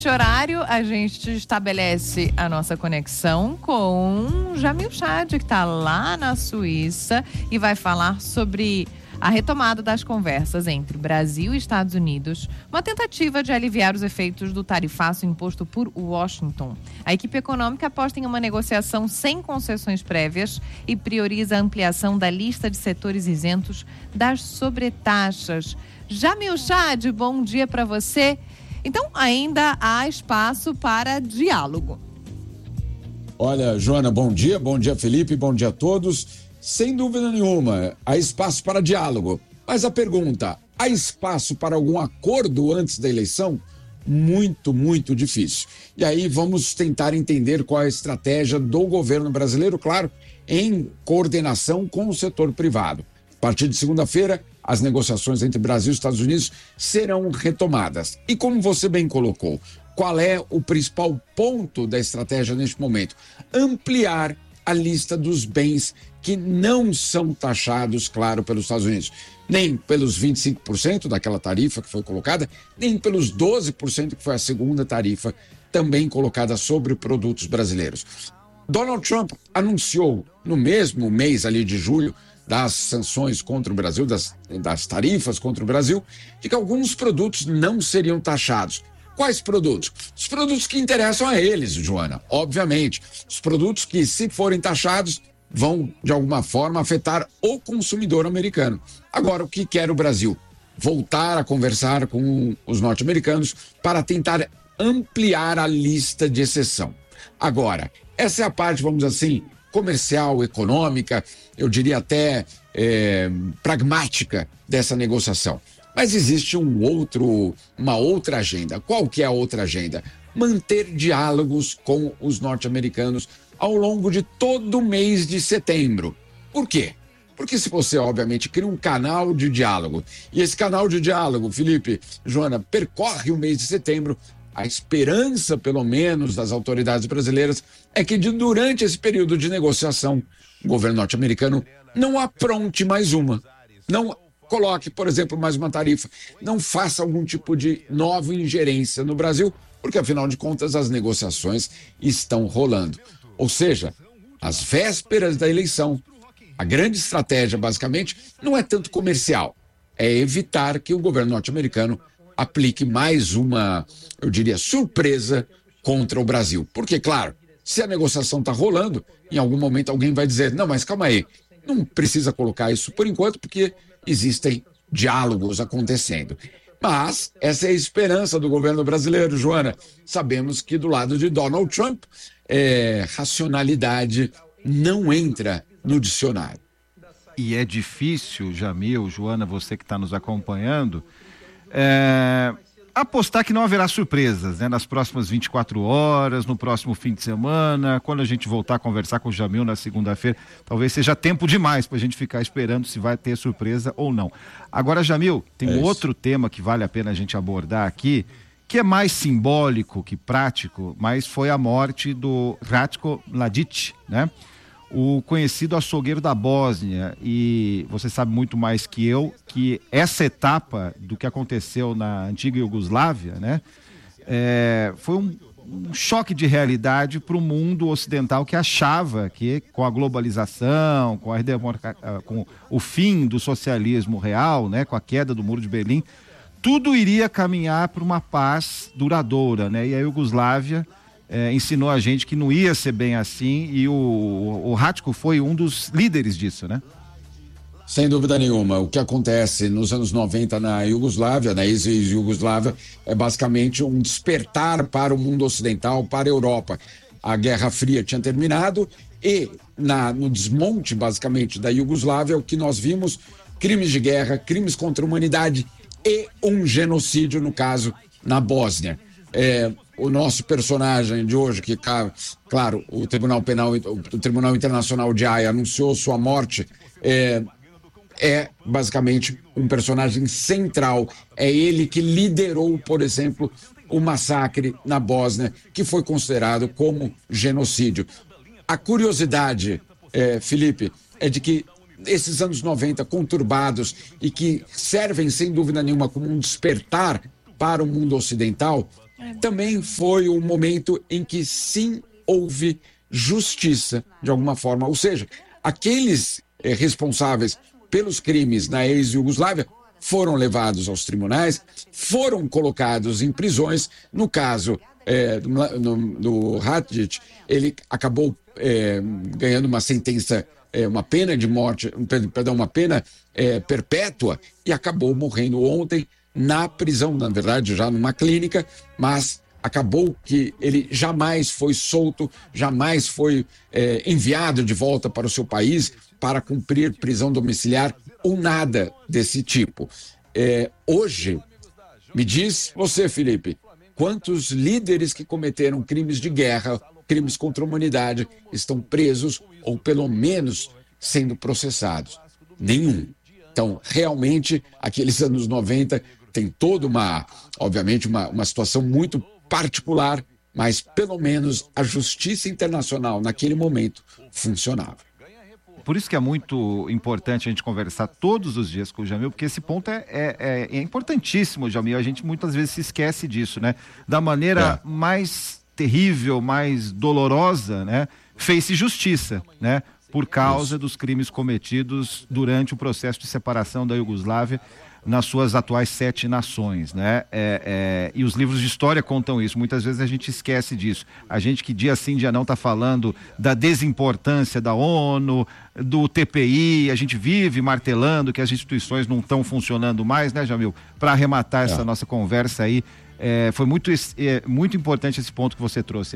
Horário, a gente estabelece a nossa conexão com Jamil Chad, que está lá na Suíça e vai falar sobre a retomada das conversas entre Brasil e Estados Unidos, uma tentativa de aliviar os efeitos do tarifaço imposto por Washington. A equipe econômica aposta em uma negociação sem concessões prévias e prioriza a ampliação da lista de setores isentos das sobretaxas. Jamil Chad, bom dia para você. Então, ainda há espaço para diálogo. Olha, Joana, bom dia Felipe, bom dia a todos. Sem dúvida nenhuma, há espaço para diálogo. Mas a pergunta, há espaço para algum acordo antes da eleição? Muito, muito difícil. E aí vamos tentar entender qual é a estratégia do governo brasileiro, claro, em coordenação com o setor privado. A partir de segunda-feira, as negociações entre Brasil e Estados Unidos serão retomadas. E como você bem colocou, qual é o principal ponto da estratégia neste momento? Ampliar a lista dos bens que não são taxados, claro, pelos Estados Unidos. Nem pelos 25% daquela tarifa que foi colocada, nem pelos 12% que foi a segunda tarifa também colocada sobre produtos brasileiros. Donald Trump anunciou no mesmo mês ali de julho das sanções contra o Brasil, das tarifas contra o Brasil, de que alguns produtos não seriam taxados. Quais produtos? Os produtos que interessam a eles, Joana, obviamente. Os produtos que, se forem taxados, vão, de alguma forma, afetar o consumidor americano. Agora, o que quer o Brasil? Voltar a conversar com os norte-americanos para tentar ampliar a lista de exceção. Agora, essa é a parte, vamos dizer assim, comercial, econômica, eu diria até pragmática dessa negociação. Mas existe uma outra agenda. Qual que é a outra agenda? Manter diálogos com os norte-americanos ao longo de todo o mês de setembro. Por quê? Porque se você, obviamente, cria um canal de diálogo, e esse canal de diálogo, Felipe, Joana, percorre o mês de setembro, a esperança, pelo menos, das autoridades brasileiras é que durante esse período de negociação, o governo norte-americano não apronte mais uma. Não coloque, por exemplo, mais uma tarifa. Não faça algum tipo de nova ingerência no Brasil, porque, afinal de contas, as negociações estão rolando. Ou seja, às vésperas da eleição, a grande estratégia, basicamente, não é tanto comercial. É evitar que o governo norte-americano aplique mais uma, eu diria, surpresa contra o Brasil. Porque, claro, se a negociação está rolando, em algum momento alguém vai dizer, não, mas calma aí, não precisa colocar isso por enquanto, porque existem diálogos acontecendo. Mas essa é a esperança do governo brasileiro, Joana. Sabemos que do lado de Donald Trump, racionalidade não entra no dicionário. E é difícil, Jamil, Joana, você que está nos acompanhando, apostar que não haverá surpresas, né? Nas próximas 24 horas, no próximo fim de semana, quando a gente voltar a conversar com o Jamil na segunda-feira, talvez seja tempo demais para a gente ficar esperando se vai ter surpresa ou não. Agora, Jamil, tem outro tema que vale a pena a gente abordar aqui, que é mais simbólico que prático, mas foi a morte do Ratko Mladic, né? O conhecido açougueiro da Bósnia, e você sabe muito mais que eu que essa etapa do que aconteceu na antiga Iugoslávia, né, foi um choque de realidade para o mundo ocidental que achava que com a globalização, com o fim do socialismo real, né, com a queda do Muro de Berlim, tudo iria caminhar para uma paz duradoura, né? E a Iugoslávia ensinou a gente que não ia ser bem assim, e o Ratko foi um dos líderes disso, né? Sem dúvida nenhuma. O que acontece nos anos 90 na Iugoslávia, na ex-Iugoslávia, é basicamente um despertar para o mundo ocidental, para a Europa. A Guerra Fria tinha terminado e no desmonte, basicamente, da Iugoslávia, o que nós vimos, crimes de guerra, crimes contra a humanidade e um genocídio, no caso, na Bósnia. O nosso personagem de hoje, que, claro, o Tribunal Internacional de Haia anunciou sua morte, é basicamente um personagem central. É ele que liderou, por exemplo, o massacre na Bósnia, que foi considerado como genocídio. A curiosidade, Felipe, é de que esses anos 90 conturbados e que servem, sem dúvida nenhuma, como um despertar para o mundo ocidental, também foi um momento em que sim houve justiça, de alguma forma. Ou seja, aqueles responsáveis pelos crimes na ex-Iugoslávia foram levados aos tribunais, foram colocados em prisões. No caso do Hadžić, ele acabou ganhando uma sentença, uma pena de morte, perdão, uma pena perpétua, e acabou morrendo ontem na prisão, na verdade já numa clínica, mas acabou que ele jamais foi solto, jamais foi enviado de volta para o seu país para cumprir prisão domiciliar ou nada desse tipo. Hoje, me diz você, Felipe, quantos líderes que cometeram crimes de guerra, crimes contra a humanidade, estão presos ou pelo menos sendo processados? Nenhum. Então, realmente, aqueles anos 90 tem toda obviamente, uma situação muito particular, mas pelo menos a justiça internacional naquele momento funcionava. Por isso que é muito importante a gente conversar todos os dias com o Jamil, porque esse ponto é importantíssimo, Jamil. A gente muitas vezes se esquece disso, né? Da maneira mais terrível, mais dolorosa, né? Fez-se justiça, né? Por causa dos crimes cometidos durante o processo de separação da Iugoslávia nas suas atuais 7 nações, né? E os livros de história contam isso. Muitas vezes a gente esquece disso. A gente que dia sim, dia não está falando da desimportância da ONU, do TPI, a gente vive martelando que as instituições não estão funcionando mais, né, Jamil? Para arrematar essa nossa conversa aí, foi muito importante esse ponto que você trouxe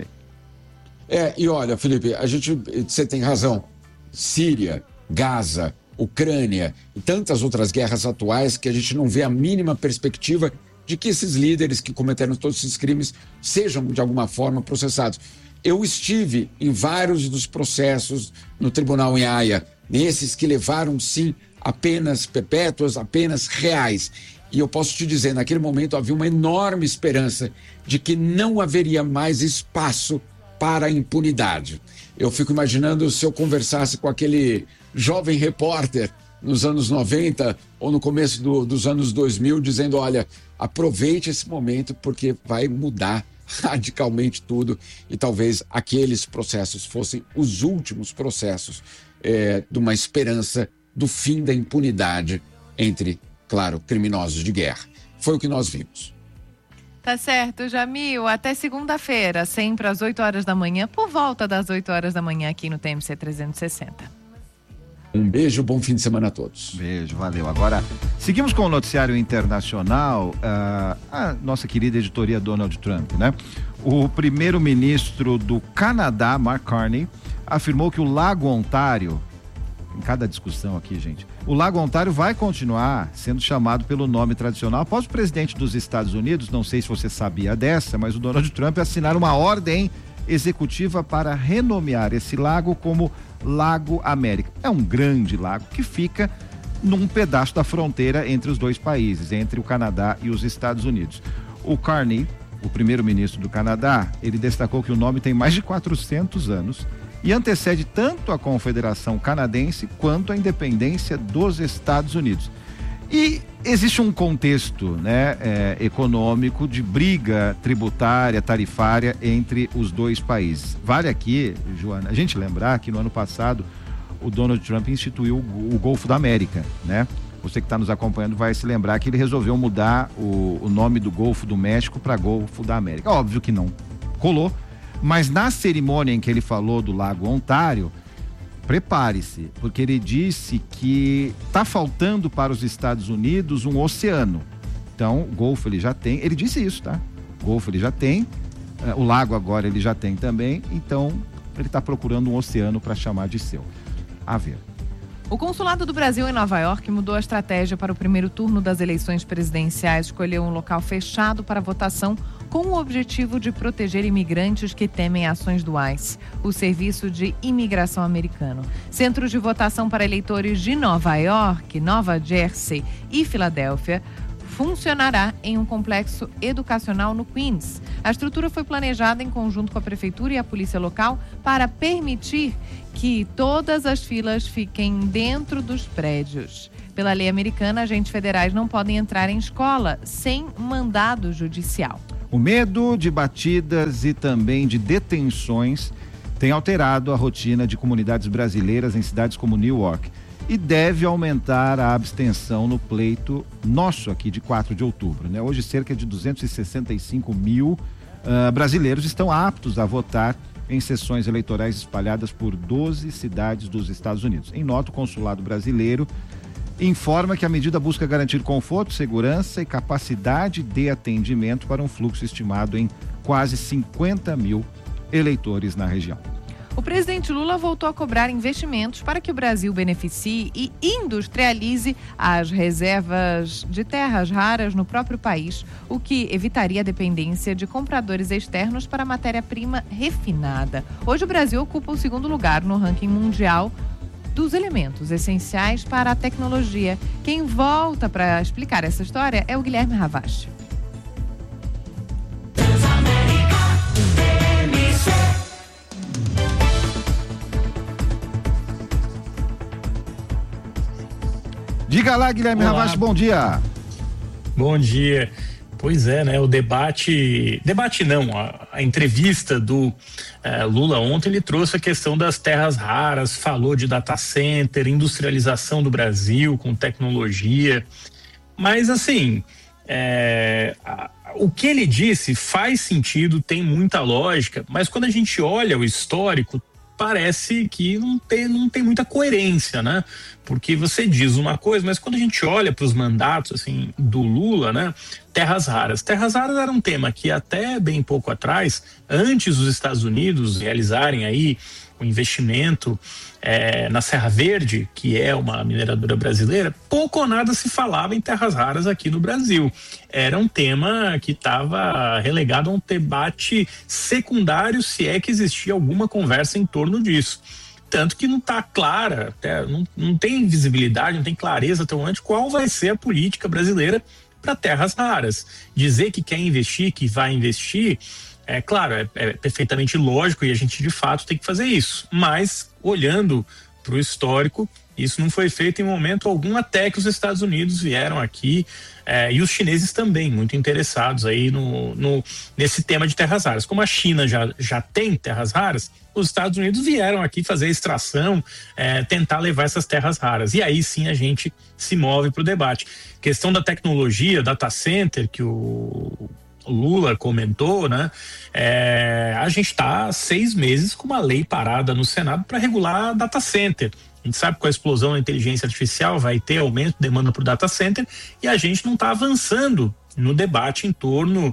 aí. E olha, Felipe, você tem razão. Síria, Gaza, Ucrânia e tantas outras guerras atuais que a gente não vê a mínima perspectiva de que esses líderes que cometeram todos esses crimes sejam de alguma forma processados. Eu estive em vários dos processos no tribunal em Haia, nesses que levaram sim apenas perpétuas, apenas reais. E eu posso te dizer, naquele momento havia uma enorme esperança de que não haveria mais espaço para a impunidade. Eu fico imaginando se eu conversasse com aquele jovem repórter nos anos 90 ou no começo dos anos 2000, dizendo, olha, aproveite esse momento porque vai mudar radicalmente tudo, e talvez aqueles processos fossem os últimos processos de uma esperança do fim da impunidade entre, claro, criminosos de guerra. Foi o que nós vimos. Tá certo, Jamil. Até segunda-feira, sempre às 8 horas da manhã, por volta das 8 horas da manhã aqui no TMC 360. Um beijo, bom fim de semana a todos. Beijo, valeu. Agora, seguimos com o noticiário internacional, a nossa querida editoria Donald Trump, né? O primeiro-ministro do Canadá, Mark Carney, afirmou que o Lago Ontário, em cada discussão aqui, gente, o Lago Ontário vai continuar sendo chamado pelo nome tradicional após o presidente dos Estados Unidos, não sei se você sabia dessa, mas o Donald Trump assinar uma ordem executiva para renomear esse lago como Lago América. É um grande lago que fica num pedaço da fronteira entre os dois países, entre o Canadá e os Estados Unidos. O Carney, o primeiro-ministro do Canadá, ele destacou que o nome tem mais de 400 anos e antecede tanto a Confederação Canadense quanto a independência dos Estados Unidos. E existe um contexto, né, econômico de briga tributária, tarifária entre os dois países. Vale aqui, Joana, a gente lembrar que no ano passado o Donald Trump instituiu o Golfo da América, né? Você que está nos acompanhando vai se lembrar que ele resolveu mudar o nome do Golfo do México para Golfo da América. Óbvio que não colou, mas na cerimônia em que ele falou do Lago Ontário, prepare-se, porque ele disse que está faltando para os Estados Unidos um oceano. Então, o Golfo ele já tem, ele disse isso, tá? O Golfo ele já tem, o lago agora ele já tem também, então ele está procurando um oceano para chamar de seu. A ver. O Consulado do Brasil em Nova York mudou a estratégia para o primeiro turno das eleições presidenciais, escolheu um local fechado para votação com o objetivo de proteger imigrantes que temem ações do ICE, o Serviço de Imigração Americano. Centros de votação para eleitores de Nova York, Nova Jersey e Filadélfia funcionará em um complexo educacional no Queens. A estrutura foi planejada em conjunto com a prefeitura e a polícia local para permitir que todas as filas fiquem dentro dos prédios. Pela lei americana, agentes federais não podem entrar em escola sem mandado judicial. O medo de batidas e também de detenções tem alterado a rotina de comunidades brasileiras em cidades como New York e deve aumentar a abstenção no pleito nosso aqui de 4 de outubro, né? Hoje cerca de 265 mil brasileiros estão aptos a votar em sessões eleitorais espalhadas por 12 cidades dos Estados Unidos. Em nota, o consulado brasileiro informa que a medida busca garantir conforto, segurança e capacidade de atendimento para um fluxo estimado em quase 50 mil eleitores na região. O presidente Lula voltou a cobrar investimentos para que o Brasil beneficie e industrialize as reservas de terras raras no próprio país, o que evitaria a dependência de compradores externos para matéria-prima refinada. Hoje o Brasil ocupa o 2º lugar no ranking mundial dos elementos essenciais para a tecnologia. Quem volta para explicar essa história é o Guilherme Ravache. Diga lá, Guilherme Ravache, bom dia. Bom dia. Pois é, né? O debate não, a entrevista do Lula ontem, ele trouxe a questão das terras raras, falou de data center, industrialização do Brasil com tecnologia, mas assim, o que ele disse faz sentido, tem muita lógica, mas quando a gente olha o histórico, parece que não tem muita coerência, né? Porque você diz uma coisa, mas quando a gente olha para os mandatos assim do Lula, né? Terras raras era um tema que até bem pouco atrás, antes dos Estados Unidos realizarem aí o investimento na Serra Verde, que é uma mineradora brasileira, pouco ou nada se falava em terras raras aqui no Brasil. Era um tema que estava relegado a um debate secundário, se é que existia alguma conversa em torno disso. Tanto que não está clara, não tem visibilidade, não tem clareza até onde qual vai ser a política brasileira para terras raras. Dizer que quer investir, que vai investir, claro, é perfeitamente lógico e a gente de fato tem que fazer isso. Mas, olhando para o histórico, isso não foi feito em momento algum, até que os Estados Unidos vieram aqui e os chineses também, muito interessados aí nesse tema de terras raras. Como a China já tem terras raras, os Estados Unidos vieram aqui fazer a extração, tentar levar essas terras raras. E aí sim a gente se move para o debate. Questão da tecnologia, data center, que o Lula comentou, né? A gente está há 6 meses com uma lei parada no Senado para regular data center. A gente sabe que com a explosão da inteligência artificial vai ter aumento de demanda por data center e a gente não está avançando no debate em torno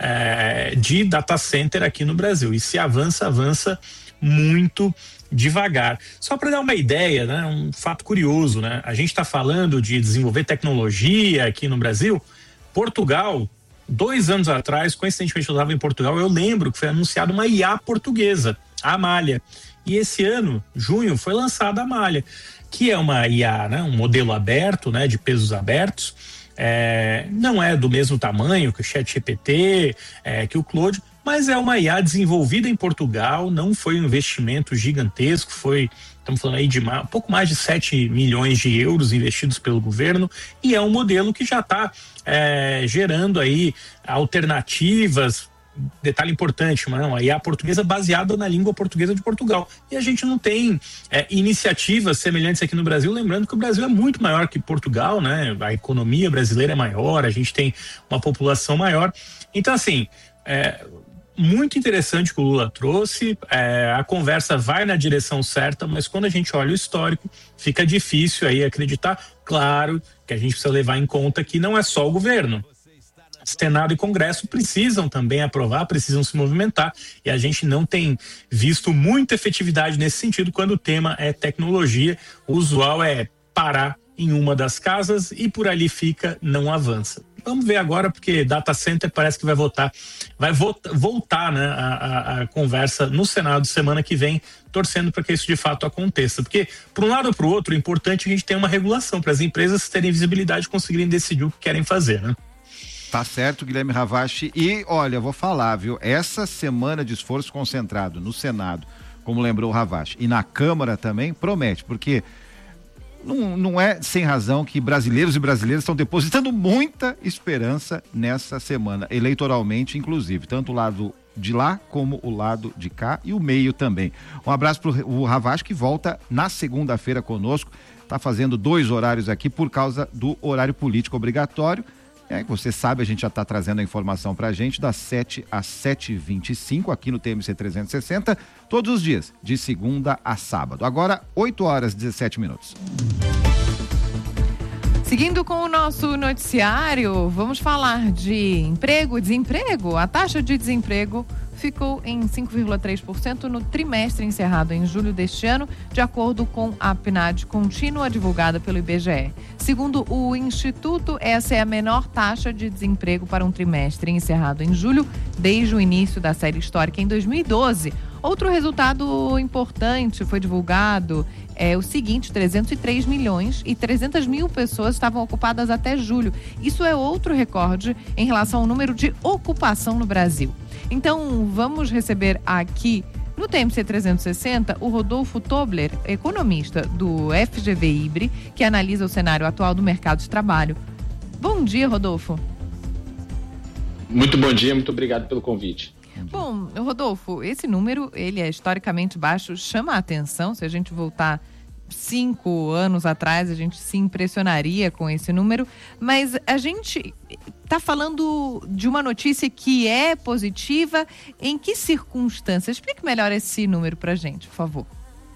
de data center aqui no Brasil. E se avança muito devagar. Só para dar uma ideia, né? Um fato curioso, né? A gente está falando de desenvolver tecnologia aqui no Brasil. Portugal, 2 anos atrás, coincidentemente eu estava em Portugal, eu lembro que foi anunciada uma IA portuguesa, a Amália. E esse ano, junho, foi lançada a Amália, que é uma IA, né, um modelo aberto, né, de pesos abertos. Não é do mesmo tamanho que o ChatGPT, que o Claude, mas é uma IA desenvolvida em Portugal, não foi um investimento gigantesco, estamos falando aí de um pouco mais de 7 milhões de euros investidos pelo governo, e é um modelo que já está gerando aí alternativas. Detalhe importante, uma IA portuguesa baseada na língua portuguesa de Portugal. E a gente não tem iniciativas semelhantes aqui no Brasil, lembrando que o Brasil é muito maior que Portugal, né? A economia brasileira é maior, a gente tem uma população maior. Então, assim, muito interessante o que o Lula trouxe, a conversa vai na direção certa, mas quando a gente olha o histórico, fica difícil aí acreditar. Claro que a gente precisa levar em conta que não é só o governo. Senado e Congresso precisam também aprovar, precisam se movimentar, e a gente não tem visto muita efetividade nesse sentido quando o tema é tecnologia. O usual é parar em uma das casas e por ali fica, não avança. Vamos ver agora, porque data center parece que vai voltar, né, a conversa no Senado semana que vem, torcendo para que isso de fato aconteça. Porque, por um lado ou para o outro, é importante a gente ter uma regulação para as empresas terem visibilidade e conseguirem decidir o que querem fazer, né? Tá certo, Guilherme Ravache. E olha, vou falar, viu? Essa semana de esforço concentrado no Senado, como lembrou o Ravache, e na Câmara também, promete, porque não é sem razão que brasileiros e brasileiras estão depositando muita esperança nessa semana, eleitoralmente inclusive, tanto o lado de lá como o lado de cá e o meio também. Um abraço para o Ravache, que volta na segunda-feira conosco, está fazendo 2 horários aqui por causa do horário político obrigatório. Você sabe, a gente já está trazendo a informação para a gente das 7 às 7h25 aqui no TMC 360, todos os dias, de segunda a sábado. Agora, 8h17. Seguindo com o nosso noticiário, vamos falar de emprego e desemprego. A taxa de desemprego ficou em 5,3% no trimestre encerrado em julho deste ano, de acordo com a PNAD contínua divulgada pelo IBGE. Segundo o Instituto, essa é a menor taxa de desemprego para um trimestre encerrado em julho desde o início da série histórica em 2012. Outro resultado importante foi divulgado o seguinte: 303 milhões e 300 mil pessoas estavam ocupadas até julho. Isso é outro recorde em relação ao número de ocupação no Brasil. Então, vamos receber aqui no TMC 360 o Rodolfo Tobler, economista do FGV Ibre, que analisa o cenário atual do mercado de trabalho. Bom dia, Rodolfo. Muito bom dia, muito obrigado pelo convite. Bom, Rodolfo, esse número, ele é historicamente baixo, chama a atenção. Se a gente voltar 5 anos atrás, a gente se impressionaria com esse número, mas a gente está falando de uma notícia que é positiva. Em que circunstâncias? Explique melhor esse número para a gente, por favor.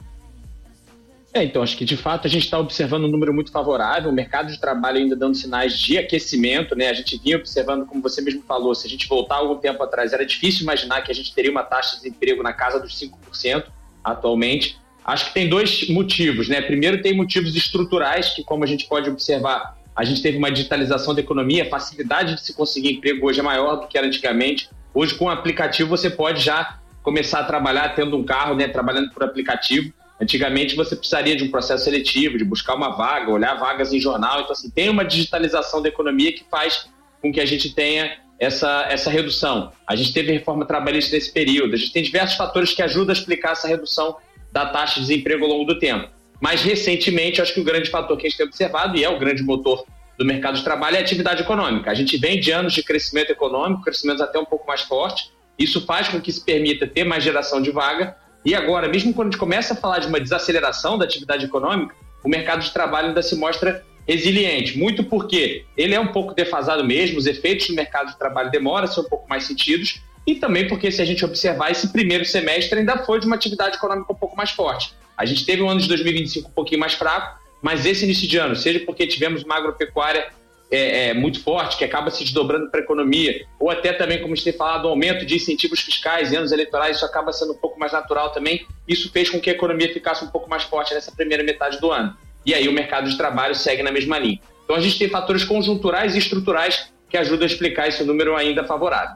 Então, acho que de fato a gente está observando um número muito favorável, o mercado de trabalho ainda dando sinais de aquecimento, né? A gente vinha observando, como você mesmo falou, se a gente voltar algum tempo atrás, era difícil imaginar que a gente teria uma taxa de desemprego na casa dos 5% atualmente. Acho que tem 2 motivos, né? Primeiro, tem motivos estruturais, que como a gente pode observar, a gente teve uma digitalização da economia, a facilidade de se conseguir emprego hoje é maior do que era antigamente. Hoje, com o aplicativo, você pode já começar a trabalhar tendo um carro, né? Trabalhando por aplicativo. Antigamente você precisaria de um processo seletivo, de buscar uma vaga, olhar vagas em jornal. Então, assim, tem uma digitalização da economia que faz com que a gente tenha essa redução. A gente teve reforma trabalhista nesse período. A gente tem diversos fatores que ajudam a explicar essa redução da taxa de desemprego ao longo do tempo. Mas, recentemente, acho que o grande fator que a gente tem observado, e é o grande motor do mercado de trabalho, é a atividade econômica. A gente vem de anos de crescimento econômico, crescimentos até um pouco mais fortes. Isso faz com que se permita ter mais geração de vaga. E agora, mesmo quando a gente começa a falar de uma desaceleração da atividade econômica, o mercado de trabalho ainda se mostra resiliente, muito porque ele é um pouco defasado mesmo, os efeitos do mercado de trabalho demoram a ser um pouco mais sentidos, e também porque, se a gente observar, esse primeiro semestre ainda foi de uma atividade econômica um pouco mais forte. A gente teve um ano de 2025 um pouquinho mais fraco, mas esse início de ano, seja porque tivemos uma agropecuária muito forte, que acaba se desdobrando para a economia, ou até também, como a gente tem falado, o aumento de incentivos fiscais em anos eleitorais, isso acaba sendo um pouco mais natural também. Isso fez com que a economia ficasse um pouco mais forte nessa primeira metade do ano. E aí o mercado de trabalho segue na mesma linha. Então a gente tem fatores conjunturais e estruturais que ajudam a explicar esse número ainda favorável.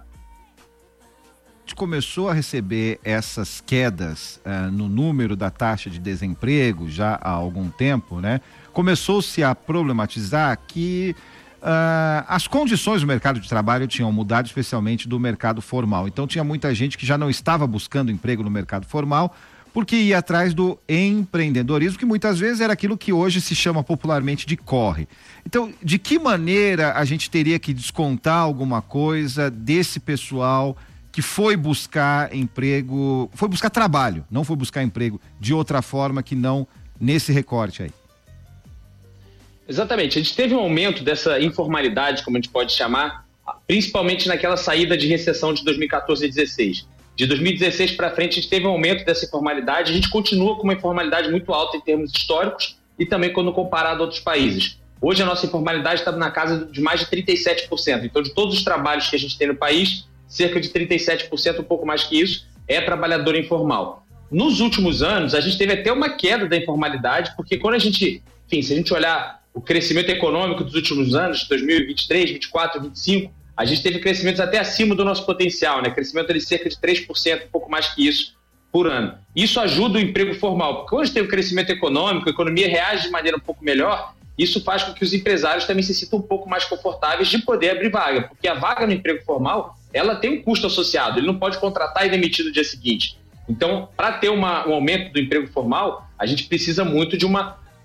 A gente começou a receber essas quedas no número da taxa de desemprego já há algum tempo, né? Começou-se a problematizar que as condições do mercado de trabalho tinham mudado, especialmente do mercado formal. Então tinha muita gente que já não estava buscando emprego no mercado formal, porque ia atrás do empreendedorismo, que muitas vezes era aquilo que hoje se chama popularmente de corre. Então, de que maneira a gente teria que descontar alguma coisa desse pessoal que foi buscar emprego, foi buscar trabalho, não foi buscar emprego de outra forma que não nesse recorte aí? Exatamente, a gente teve um aumento dessa informalidade, como a gente pode chamar, principalmente naquela saída de recessão de 2014 e 2016. De 2016 para frente, a gente teve um aumento dessa informalidade, a gente continua com uma informalidade muito alta em termos históricos e também quando comparado a outros países. Hoje a nossa informalidade está na casa de mais de 37%, então de todos os trabalhos que a gente tem no país, cerca de 37%, um pouco mais que isso, é trabalhador informal. Nos últimos anos, a gente teve até uma queda da informalidade, porque quando a gente, enfim, se a gente olhar o crescimento econômico dos últimos anos, 2023, 2024, 2025, a gente teve crescimentos até acima do nosso potencial, né? Crescimento de cerca de 3%, um pouco mais que isso, por ano. Isso ajuda o emprego formal, porque quando a gente tem um crescimento econômico, a economia reage de maneira um pouco melhor, isso faz com que os empresários também se sintam um pouco mais confortáveis de poder abrir vaga, porque a vaga no emprego formal, ela tem um custo associado, ele não pode contratar e demitir no dia seguinte. Então, para ter um aumento do emprego formal, a gente precisa muito de uma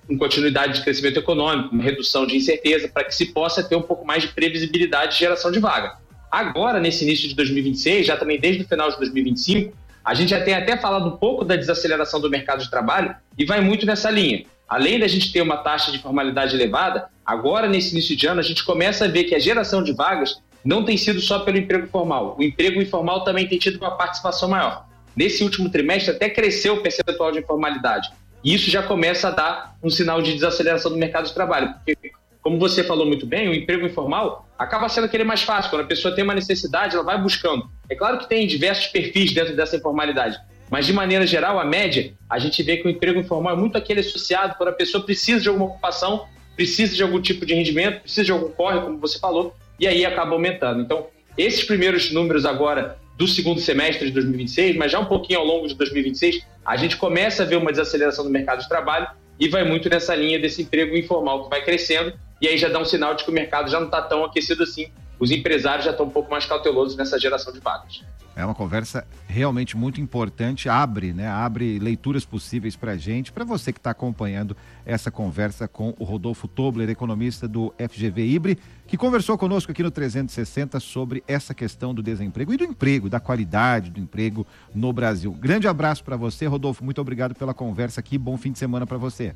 com continuidade de crescimento econômico, uma redução de incerteza, para que se possa ter um pouco mais de previsibilidade de geração de vaga. Agora, nesse início de 2026, já também desde o final de 2025, a gente já tem até falado um pouco da desaceleração do mercado de trabalho e vai muito nessa linha. Além da gente ter uma taxa de formalidade elevada, agora, nesse início de ano, a gente começa a ver que a geração de vagas não tem sido só pelo emprego formal. O emprego informal também tem tido uma participação maior. Nesse último trimestre, até cresceu o percentual de informalidade. E isso já começa a dar um sinal de desaceleração do mercado de trabalho. Porque, como você falou muito bem, o emprego informal acaba sendo aquele mais fácil. Quando a pessoa tem uma necessidade, ela vai buscando. É claro que tem diversos perfis dentro dessa informalidade. Mas, de maneira geral, a média, a gente vê que o emprego informal é muito aquele associado quando a pessoa precisa de alguma ocupação, precisa de algum tipo de rendimento, precisa de algum corre, como você falou, e aí acaba aumentando. Então, esses primeiros números agora do segundo semestre de 2026, mas já um pouquinho ao longo de 2026, a gente começa a ver uma desaceleração do mercado de trabalho e vai muito nessa linha desse emprego informal que vai crescendo, e aí já dá um sinal de que o mercado já não está tão aquecido assim. Os empresários já estão um pouco mais cautelosos nessa geração de vagas. É uma conversa realmente muito importante, abre leituras possíveis para a gente, para você que está acompanhando essa conversa com o Rodolfo Tobler, economista do FGV IBRE, que conversou conosco aqui no 360 sobre essa questão do desemprego e do emprego, da qualidade do emprego no Brasil. Grande abraço para você, Rodolfo, muito obrigado pela conversa aqui, bom fim de semana para você.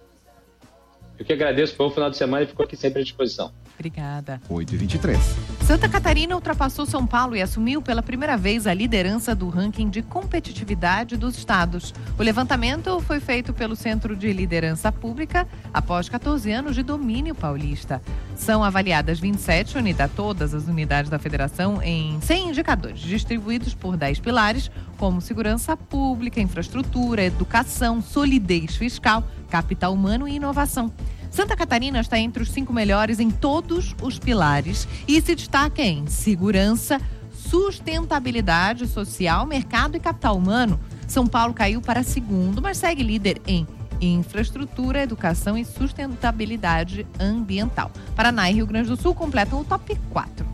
Eu que agradeço, bom final de semana e fico aqui sempre à disposição. Obrigada. 8h23. Santa Catarina ultrapassou São Paulo e assumiu pela primeira vez a liderança do ranking de competitividade dos estados. O levantamento foi feito pelo Centro de Liderança Pública após 14 anos de domínio paulista. São avaliadas 27 unidades, todas as unidades da federação, em 100 indicadores, distribuídos por 10 pilares, como segurança pública, infraestrutura, educação, solidez fiscal, capital humano e inovação. Santa Catarina está entre os 5 melhores em todos os pilares e se destaca em segurança, sustentabilidade social, mercado e capital humano. São Paulo caiu para segundo, mas segue líder em infraestrutura, educação e sustentabilidade ambiental. Paraná e Rio Grande do Sul completam o top 4.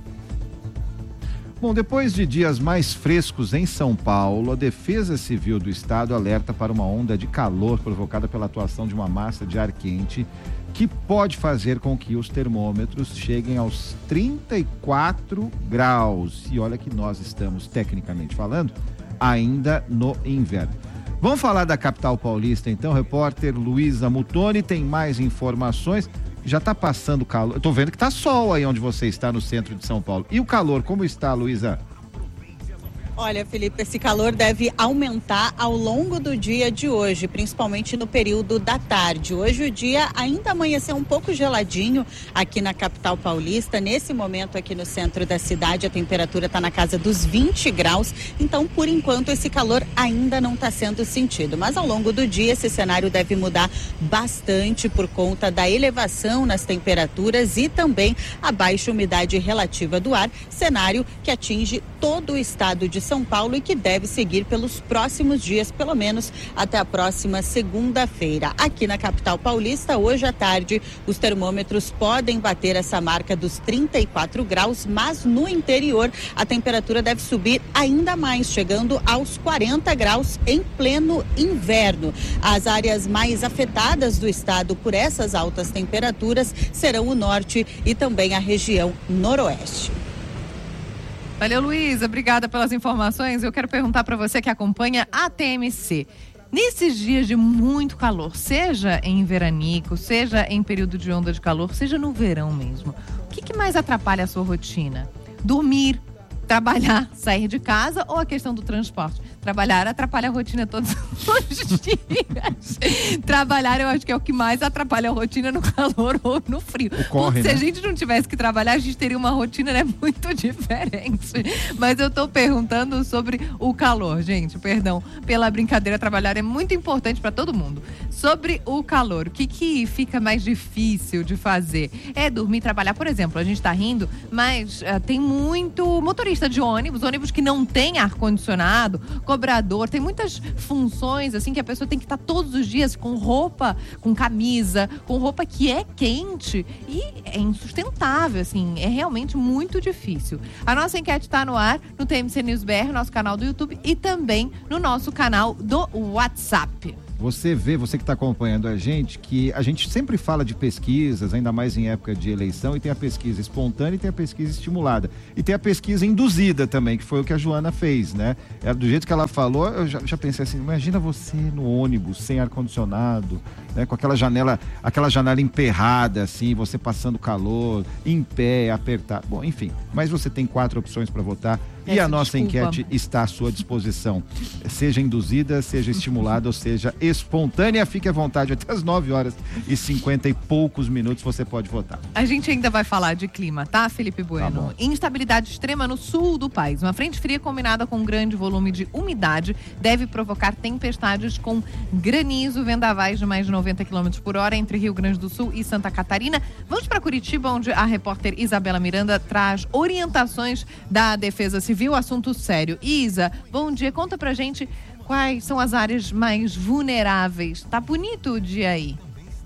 Bom, depois de dias mais frescos em São Paulo, a Defesa Civil do Estado alerta para uma onda de calor provocada pela atuação de uma massa de ar quente que pode fazer com que os termômetros cheguem aos 34 graus. E olha que nós estamos, tecnicamente falando, ainda no inverno. Vamos falar da capital paulista, então. Repórter Luísa Mutoni tem mais informações. Já está passando calor. Estou vendo que está sol aí onde você está, no centro de São Paulo. E o calor, como está, Luísa? Olha, Felipe, esse calor deve aumentar ao longo do dia de hoje, principalmente no período da tarde. Hoje o dia ainda amanheceu um pouco geladinho aqui na capital paulista. Nesse momento aqui no centro da cidade, a temperatura está na casa dos 20 graus. Então, por enquanto, esse calor ainda não está sendo sentido. Mas ao longo do dia, esse cenário deve mudar bastante por conta da elevação nas temperaturas e também a baixa umidade relativa do ar, cenário que atinge todo o estado de São Paulo e que deve seguir pelos próximos dias, pelo menos até a próxima segunda-feira. Aqui na capital paulista, hoje à tarde, os termômetros podem bater essa marca dos 34 graus, mas no interior a temperatura deve subir ainda mais, chegando aos 40 graus em pleno inverno. As áreas mais afetadas do estado por essas altas temperaturas serão o norte e também a região noroeste. Valeu, Luísa. Obrigada pelas informações. Eu quero perguntar para você que acompanha a TMC. Nesses dias de muito calor, seja em veranico, seja em período de onda de calor, seja no verão mesmo, o que mais atrapalha a sua rotina? Dormir, trabalhar, sair de casa ou a questão do transporte? Trabalhar atrapalha a rotina todos os dias. Trabalhar, eu acho que é o que mais atrapalha a rotina no calor ou no frio. Ocorre, se né? a gente não tivesse que trabalhar, a gente teria uma rotina, né, muito diferente. Mas eu tô perguntando sobre o calor, gente. Perdão pela brincadeira, trabalhar é muito importante para todo mundo. Sobre o calor, o que fica mais difícil de fazer? É dormir, trabalhar, por exemplo. A gente tá rindo, mas tem muito motorista de ônibus que não tem ar-condicionado, cobrador, tem muitas funções assim que a pessoa tem que estar todos os dias com roupa, com camisa, com roupa que é quente e é insustentável, assim, é realmente muito difícil. A nossa enquete está no ar no TMC News BR, nosso canal do YouTube e também no nosso canal do WhatsApp. você que está acompanhando a gente, que a gente sempre fala de pesquisas, ainda mais em época de eleição, e tem a pesquisa espontânea e tem a pesquisa estimulada. E tem a pesquisa induzida também, que foi o que a Joana fez, né? Do jeito que ela falou, eu já pensei assim, imagina você no ônibus, sem ar-condicionado, né? Com aquela janela emperrada, assim, você passando calor, em pé, apertado. Bom, enfim, mas você tem 4 opções para votar. E a nossa enquete está à sua disposição. Seja induzida, seja estimulada ou seja espontânea. Fique à vontade, até as 9h50 e poucos minutos você pode votar. A gente ainda vai falar de clima, tá, Felipe Bueno? Tá. Instabilidade extrema no sul do país. Uma frente fria combinada com um grande volume de umidade deve provocar tempestades com granizo, vendavais de mais de 90 km por hora entre Rio Grande do Sul e Santa Catarina. Vamos para Curitiba, onde a repórter Isabela Miranda traz orientações da Defesa Civil. Assunto sério. Isa, bom dia. Conta pra gente quais são as áreas mais vulneráveis. Tá bonito o dia aí?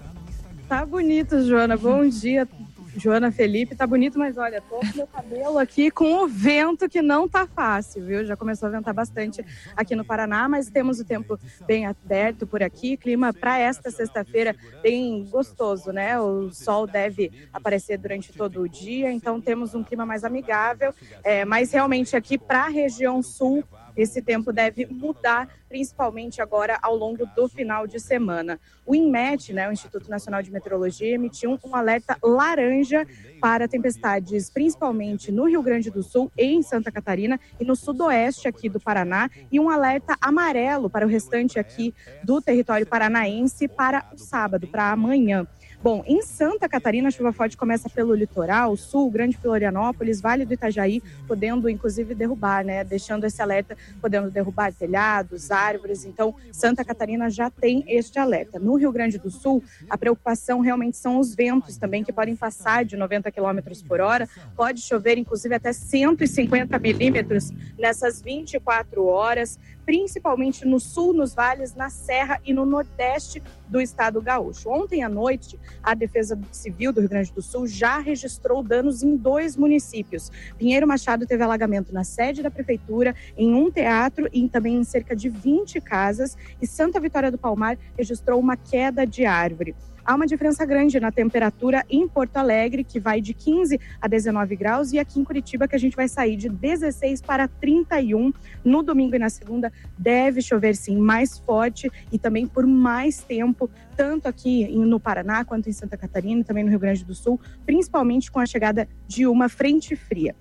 Tá bonito, Joana. Bom dia, Joana, Felipe. Tá bonito, mas olha, tô com meu cabelo aqui com o vento que não tá fácil, viu? Já começou a ventar bastante aqui no Paraná, mas temos o tempo bem aberto por aqui. Clima para esta sexta-feira bem gostoso, né? O sol deve aparecer durante todo o dia, então temos um clima mais amigável, mas realmente aqui para a região sul, esse tempo deve mudar, principalmente agora ao longo do final de semana. O INMET, né, o Instituto Nacional de Meteorologia, emitiu um alerta laranja para tempestades, principalmente no Rio Grande do Sul e em Santa Catarina e no sudoeste aqui do Paraná, e um alerta amarelo para o restante aqui do território paranaense para o sábado, para amanhã. Bom, em Santa Catarina, a chuva forte começa pelo litoral, sul, Grande Florianópolis, Vale do Itajaí, podendo inclusive derrubar, né? Deixando esse alerta, podendo derrubar telhados, árvores. Então, Santa Catarina já tem este alerta. No Rio Grande do Sul, a preocupação realmente são os ventos também, que podem passar de 90 km por hora. Pode chover, inclusive, até 150 milímetros nessas 24 horas, principalmente no sul, nos vales, na serra e no nordeste do estado gaúcho. Ontem à noite, a Defesa Civil do Rio Grande do Sul já registrou danos em 2 municípios. Pinheiro Machado teve alagamento na sede da prefeitura, em um teatro e também em cerca de 20 casas, e Santa Vitória do Palmar registrou uma queda de árvore. Há uma diferença grande na temperatura em Porto Alegre, que vai de 15 a 19 graus, e aqui em Curitiba, que a gente vai sair de 16 para 31. No domingo e na segunda deve chover sim mais forte e também por mais tempo, tanto aqui no Paraná quanto em Santa Catarina e também no Rio Grande do Sul, principalmente com a chegada de uma frente fria.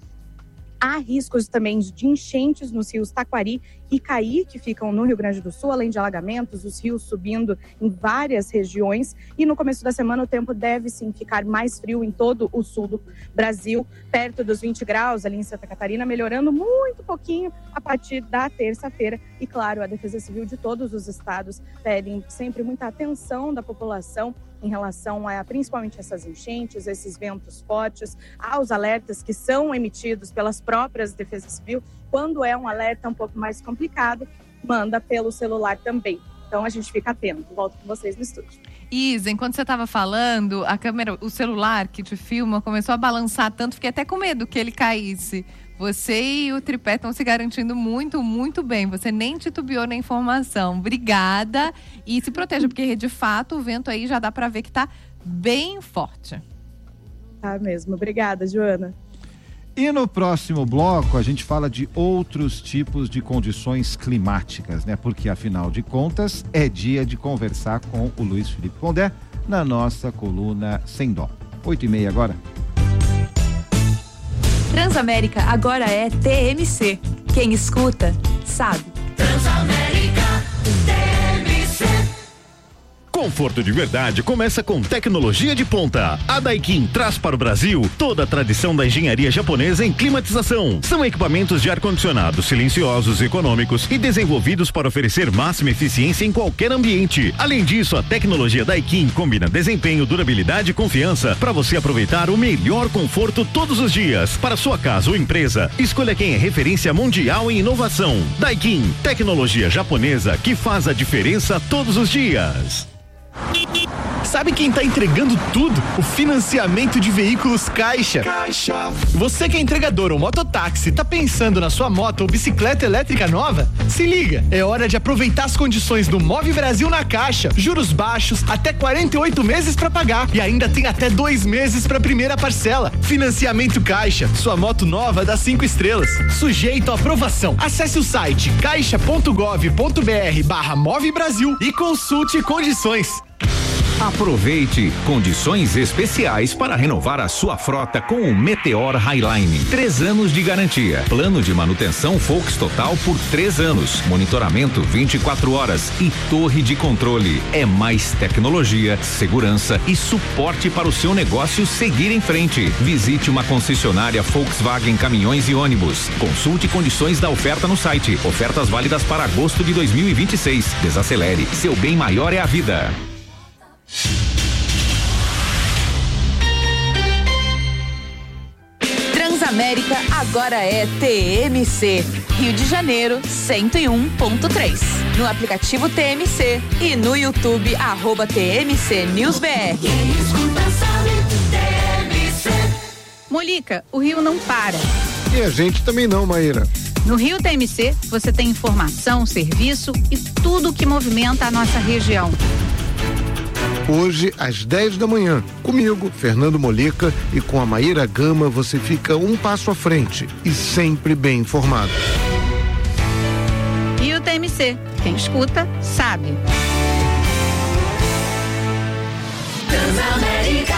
Há riscos também de enchentes nos rios Taquari e Caí, que ficam no Rio Grande do Sul, além de alagamentos, os rios subindo em várias regiões. E no começo da semana o tempo deve sim ficar mais frio em todo o sul do Brasil, perto dos 20 graus ali em Santa Catarina, melhorando muito pouquinho a partir da terça-feira. E claro, a Defesa Civil de todos os estados pedem sempre muita atenção da população em relação a principalmente essas enchentes, esses ventos fortes, aos alertas que são emitidos pelas próprias Defesa Civil. Quando é um alerta um pouco mais complicado, manda pelo celular também. Então a gente fica atento. Volto com vocês no estúdio. Isa, enquanto você estava falando, a câmera, o celular que te filma começou a balançar tanto, fiquei até com medo que ele caísse. Você e o tripé estão se garantindo muito, muito bem. Você nem titubeou na informação. Obrigada. E se proteja, porque de fato o vento aí já dá para ver que está bem forte. Tá mesmo. Obrigada, Joana. E no próximo bloco a gente fala de outros tipos de condições climáticas, né? Porque afinal de contas é dia de conversar com o Luiz Felipe Condé na nossa coluna Sem Dó. 8h30 agora. Transamérica agora é TMC. Quem escuta, sabe. Transamérica TMC. Conforto de verdade começa com tecnologia de ponta. A Daikin traz para o Brasil toda a tradição da engenharia japonesa em climatização. São equipamentos de ar-condicionado silenciosos, econômicos e desenvolvidos para oferecer máxima eficiência em qualquer ambiente. Além disso, a tecnologia Daikin combina desempenho, durabilidade e confiança para você aproveitar o melhor conforto todos os dias. Para sua casa ou empresa, escolha quem é referência mundial em inovação. Daikin, tecnologia japonesa que faz a diferença todos os dias. Sabe quem tá entregando tudo? O financiamento de veículos Caixa. Você que é entregador ou mototáxi, tá pensando na sua moto ou bicicleta elétrica nova? Se liga, é hora de aproveitar as condições do Move Brasil na Caixa. Juros baixos, até 48 meses pra pagar e ainda tem até 2 meses pra primeira parcela. Financiamento Caixa, sua moto nova dá 5 estrelas. Sujeito à aprovação. Acesse o site caixa.gov.br/Move Brasil e consulte condições. Aproveite condições especiais para renovar a sua frota com o Meteor Highline. 3 anos de garantia. Plano de manutenção Volks Total por 3 anos. Monitoramento 24 horas e torre de controle. É mais tecnologia, segurança e suporte para o seu negócio seguir em frente. Visite uma concessionária Volkswagen Caminhões e Ônibus. Consulte condições da oferta no site. Ofertas válidas para agosto de 2026. Desacelere. Seu bem maior é a vida. Transamérica agora é TMC. Rio de Janeiro 101.3. No aplicativo TMC e no YouTube @TMC News BR. Molica, o Rio não para. E a gente também não, Maíra. No Rio TMC, você tem informação, serviço e tudo que movimenta a nossa região. Hoje, às 10 da manhã, comigo, Fernando Molica, e com a Maíra Gama, você fica um passo à frente e sempre bem informado. E o TMC, quem escuta, sabe. Transamérica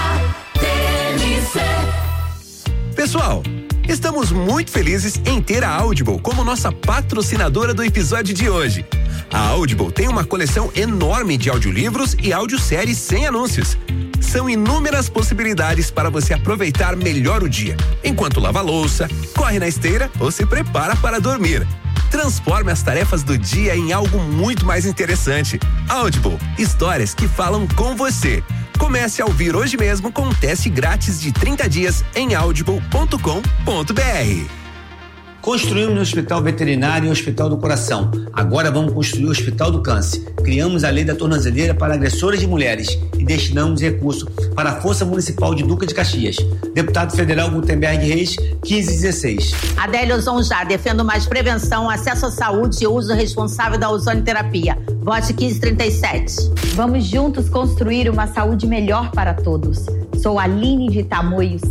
TMC. Pessoal, estamos muito felizes em ter a Audible como nossa patrocinadora do episódio de hoje. A Audible tem uma coleção enorme de audiolivros e audioséries sem anúncios. São inúmeras possibilidades para você aproveitar melhor o dia, enquanto lava a louça, corre na esteira ou se prepara para dormir. Transforme as tarefas do dia em algo muito mais interessante. Audible, histórias que falam com você. Comece a ouvir hoje mesmo com um teste grátis de 30 dias em audible.com.br. Construímos o Hospital Veterinário e o Hospital do Coração. Agora vamos construir o Hospital do Câncer. Criamos a Lei da Tornozeleira para agressoras de mulheres e destinamos recurso para a Força Municipal de Duque de Caxias. Deputado Federal Gutenberg Reis, 1516. Adélio Zonjar, defendo mais prevenção, acesso à saúde e uso responsável da ozonioterapia. Vote 1537. Vamos juntos construir uma saúde melhor para todos. Sou Aline de Tamoios,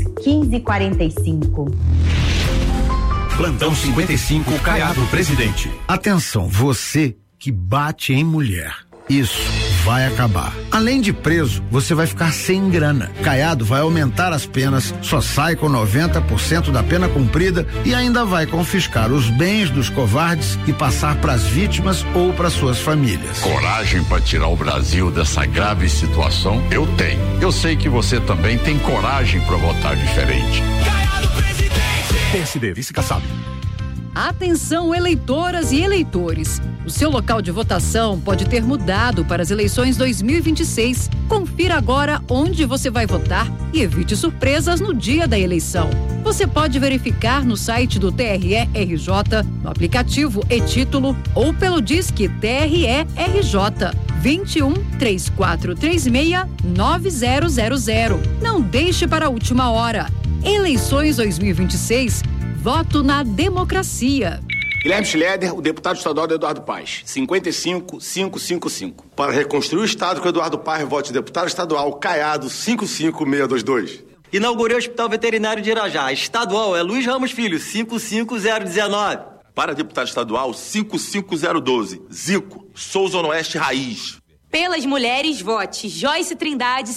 1545. Plantão 55, Caiado Presidente. Atenção, você que bate em mulher. Isso vai acabar. Além de preso, você vai ficar sem grana. Caiado vai aumentar as penas, só sai com 90% da pena cumprida e ainda vai confiscar os bens dos covardes e passar para as vítimas ou para suas famílias. Coragem para tirar o Brasil dessa grave situação? Eu tenho. Eu sei que você também tem coragem para votar diferente. Caiado Presidente. PSD, Vice Kassab. Atenção, eleitoras e eleitores. O seu local de votação pode ter mudado para as eleições 2026. Confira agora onde você vai votar e evite surpresas no dia da eleição. Você pode verificar no site do TRE-RJ, no aplicativo e-Título ou pelo Disque TRE-RJ 21 3436 9000. Não deixe para a última hora. Eleições 2026, voto na democracia. Guilherme Schroeder, o deputado estadual do Eduardo Paes, 55555. Para reconstruir o estado com Eduardo Paes, vote deputado estadual Caiado 55622. Inaugurei o Hospital Veterinário de Irajá, estadual é Luiz Ramos Filho, 55019. Para deputado estadual 55012, Zico, sou Zona Oeste Raiz. Pelas mulheres, vote Joyce Trindade,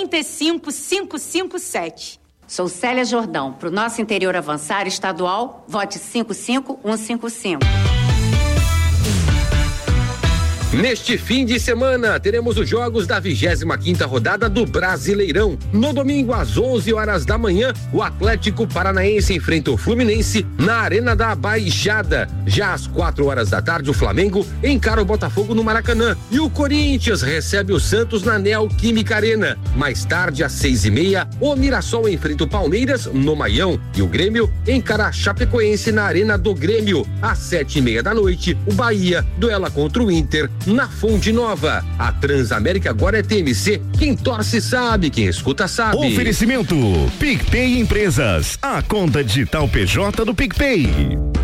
55557. Sou Célia Jordão. Para o nosso interior avançar estadual, vote 55155. Neste fim de semana, teremos os jogos da 25ª rodada do Brasileirão. No domingo, às 11 horas da manhã, o Atlético Paranaense enfrenta o Fluminense na Arena da Baixada. Já às 4 horas da tarde, o Flamengo encara o Botafogo no Maracanã. E o Corinthians recebe o Santos na Neoquímica Arena. Mais tarde, às 6h30, o Mirassol enfrenta o Palmeiras no Maião. E o Grêmio encara a Chapecoense na Arena do Grêmio. Às 7h30 da noite, o Bahia duela contra o Inter na Fonte Nova. A Transamérica agora é TMC. Quem torce sabe, quem escuta sabe. Oferecimento PicPay Empresas, a conta digital PJ do PicPay.